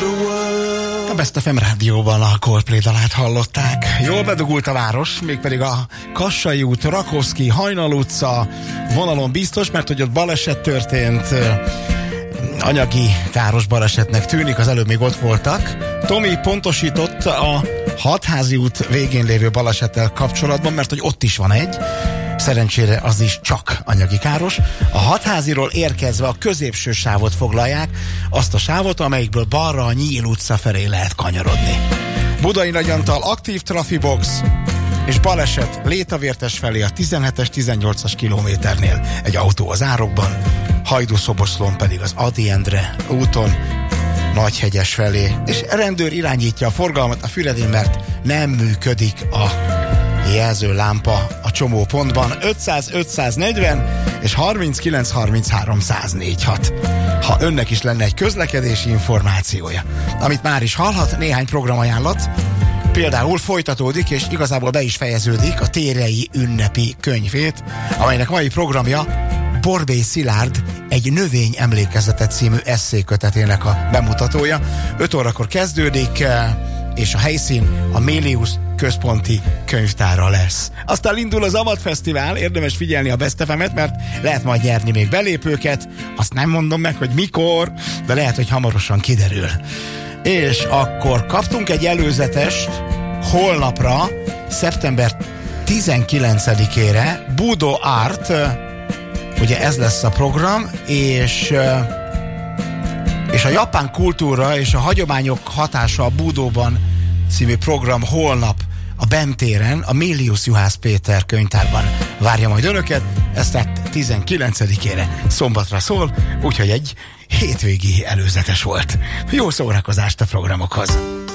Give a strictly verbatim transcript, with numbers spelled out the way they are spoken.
A Best ef em rádióban a Coldplay dalát hallották. Jól bedugult a város, mégpedig a Kassai út, Rakovszky, Hajnal utca vonalon biztos, mert hogy ott baleset történt, anyagi káros balesetnek tűnik, az előbb még ott voltak. Tomi pontosított a Hatházi út végén lévő balesettel kapcsolatban, mert hogy ott is van egy. Szerencsére az is csak anyagi káros. A Hatháziról érkezve a középső sávot foglalják, azt a sávot, amelyikből balra a Nyíl utca felé lehet kanyarodni. Budai Nagyantal aktív trafibox és baleset Létavértes felé a tizenhetes tizennyolcas kilométernél egy autó az árokban, Hajdú-Szoboszlón pedig az Ady Endre úton Nagyhegyes felé, és rendőr irányítja a forgalmat a Füredén, mert nem működik a jelző lámpa a csomópontban. Ötszáz ötszáznegyven és harminckilenc harminchárom száz négyvenhat. Ha önnek is lenne egy közlekedési információja, amit már is hallhat, néhány programajánlat, például folytatódik, és igazából be is fejeződik a Térei ünnepi könyvét, amelynek mai programja Borbély Szilárd egy növény emlékezete című esszékötetének a bemutatója. öt órakor kezdődik, és a helyszín a Mélius központi könyvtára lesz. Aztán indul az Amat Fesztivál, érdemes figyelni a Best ef em-et, mert lehet majd nyerni még belépőket, azt nem mondom meg, hogy mikor, de lehet, hogy hamarosan kiderül. És akkor kaptunk egy előzetest holnapra, szeptember tizenkilencedikére, Budo Art, ugye ez lesz a program, és és a japán kultúra és a hagyományok hatása a Budóban című program holnap a Bem téren, a Mélius Juhász Péter könyvtárban várja majd önöket, ez tehát tizenkilencedikére szombatra szól, úgyhogy egy hétvégi előzetes volt. Jó szórakozást a programokhoz!